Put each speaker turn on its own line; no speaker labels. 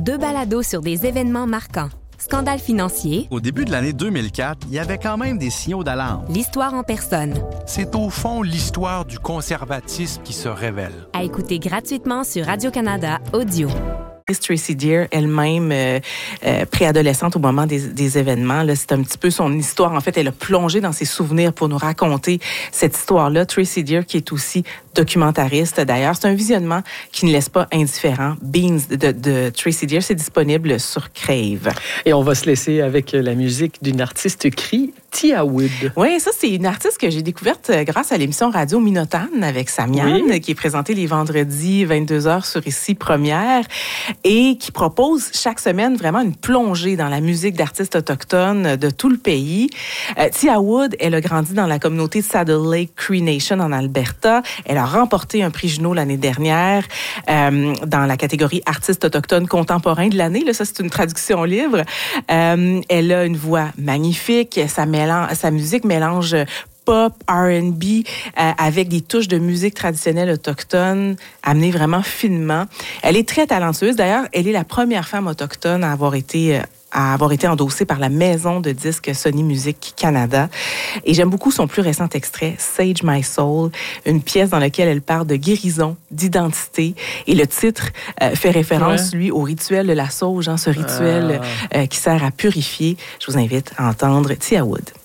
2 balados sur des événements marquants. Scandale financier.
Au début de l'année 2004, il y avait quand même des signaux d'alarme.
L'histoire en personne.
C'est au fond l'histoire du conservatisme qui se révèle.
À écouter gratuitement sur Radio-Canada Audio.
Tracy Deer, elle-même préadolescente au moment des événements. Là, c'est un petit peu son histoire. En fait, elle a plongé dans ses souvenirs pour nous raconter cette histoire-là. Tracy Deer, qui est aussi documentariste d'ailleurs. C'est un visionnement qui ne laisse pas indifférent. Beans de Tracy Deer, c'est disponible sur Crave.
Et on va se laisser avec la musique d'une artiste cri, Tia Wood.
Oui, ça, c'est une artiste que j'ai découverte grâce à l'émission Radio Minotane avec Samian, qui est présentée les vendredis 22h sur Ici Première et qui propose chaque semaine vraiment une plongée dans la musique d'artistes autochtones de tout le pays. Tia Wood, elle a grandi dans la communauté de Saddle Lake Cree Nation en Alberta. Elle a remporté un prix Juno l'année dernière dans la catégorie artiste autochtone contemporain de l'année. Là, ça, c'est une traduction libre. Elle a une voix magnifique. Sa musique mélange pop, R&B, avec des touches de musique traditionnelle autochtone, amenées vraiment finement. Elle est très talentueuse. D'ailleurs, elle est la première femme autochtone à avoir été endossée par la maison de disques Sony Music Canada. Et j'aime beaucoup son plus récent extrait, Sage My Soul, une pièce dans laquelle elle parle de guérison, d'identité. Et le titre fait référence, lui, au rituel de la sauge, ce rituel qui sert à purifier. Je vous invite à entendre Tia Wood.